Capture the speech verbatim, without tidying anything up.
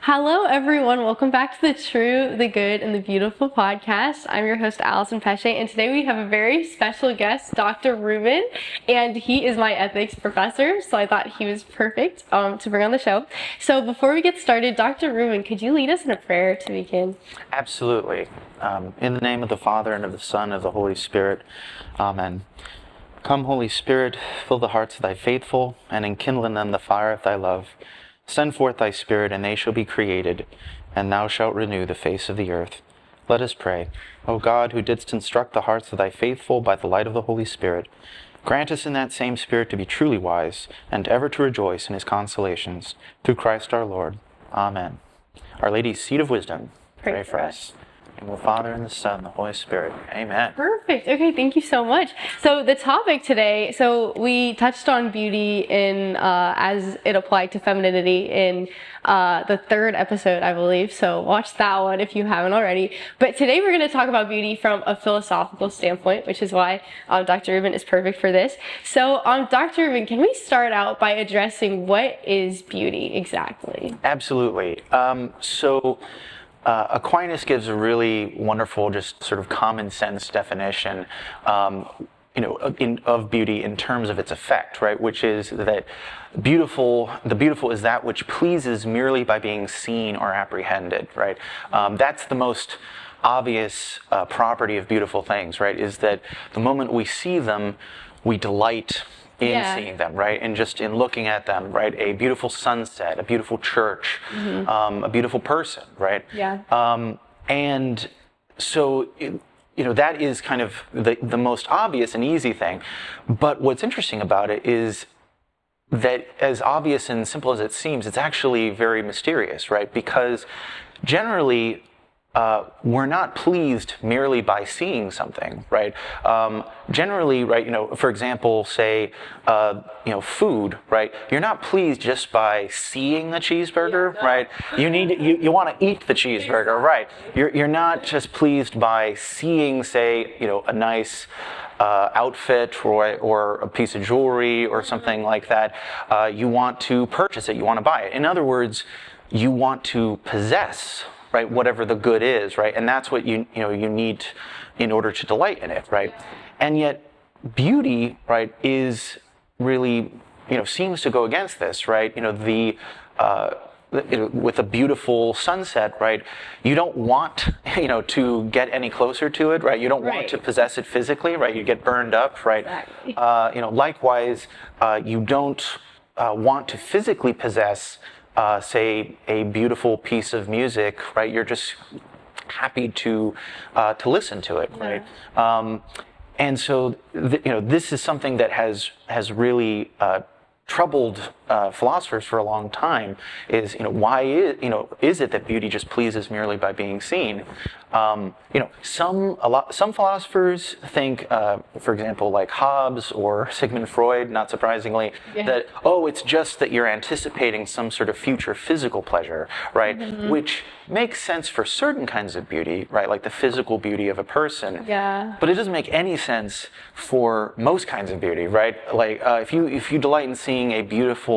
Hello, everyone. Welcome back to the True, the Good, and the Beautiful podcast. I'm your host, Allison Pesce, and today we have a very special guest, Doctor Ruben, and he is my ethics professor, so I thought he was perfect um, to bring on the show. So before we get started, Doctor Ruben, could you lead us in a prayer to begin? Absolutely. Um, in the name of the Father, and of the Son, and of the Holy Spirit. Amen. Come, Holy Spirit, fill the hearts of thy faithful, and enkindle in them the fire of thy love. Send forth thy Spirit, and they shall be created, and thou shalt renew the face of the earth. Let us pray. O God, who didst instruct the hearts of thy faithful by the light of the Holy Spirit, grant us in that same Spirit to be truly wise, and ever to rejoice in his consolations. Through Christ our Lord. Amen. Our Lady, seat of wisdom, pray, pray for us. In the Father, and the Son, and the Holy Spirit. Amen. Perfect. Okay, thank you so much. So the topic today, so we touched on beauty in uh, as it applied to femininity in uh, the third episode, I believe. So watch that one if you haven't already. But today we're going to talk about beauty from a philosophical standpoint, which is why um, Doctor Ruben is perfect for this. So um, Doctor Ruben, can we start out by addressing what is beauty exactly? Absolutely. Um, so... Uh, Aquinas gives a really wonderful, just sort of common sense definition, um, you know, in, of beauty in terms of its effect, right? Which is that beautiful, the beautiful is that which pleases merely by being seen or apprehended, right? Um, that's the most obvious uh, property of beautiful things, right? Is that the moment we see them, we delight in yeah. seeing them, right? And just in looking at them, right? A beautiful sunset, a beautiful church, mm-hmm. um, a beautiful person, right? Yeah. Um, and so, it, you know, that is kind of the, the most obvious and easy thing. But what's interesting about it is that as obvious and simple as it seems, it's actually very mysterious, right? Because generally, Uh, we're not pleased merely by seeing something, right? Um, generally, right, you know, for example, say, uh, you know, food, right? You're not pleased just by seeing the cheeseburger, yeah, no. right? You need, you, you want to eat the cheeseburger, right? You're, you're not just pleased by seeing, say, you know, a nice uh, outfit or, or a piece of jewelry or something like that. Uh, you want to purchase it, you want to buy it. In other words, you want to possess, right, whatever the good is, right, and that's what you you know you need in order to delight in it, right, and yet beauty, right, is really you know seems to go against this, right, you know the uh, with a beautiful sunset, right, you don't want you know to get any closer to it, right, you don't right. want to possess it physically, right, you get burned up, right, exactly. uh, you know likewise, uh, you don't uh, want to physically possess. Uh, say a beautiful piece of music, right? You're just happy to uh, to listen to it, right? Yeah. Um, and so, th- you know, this is something that has has really uh, troubled uh, philosophers for a long time. Is you know why is you know is it that beauty just pleases merely by being seen? Um, you know, some a lot some philosophers think, uh, for example, like Hobbes or Sigmund Freud, not surprisingly, yeah. that oh, it's just that you're anticipating some sort of future physical pleasure, right? Mm-hmm. Which makes sense for certain kinds of beauty, right? Like the physical beauty of a person. Yeah. But it doesn't make any sense for most kinds of beauty, right? Like uh, if you if you delight in seeing a beautiful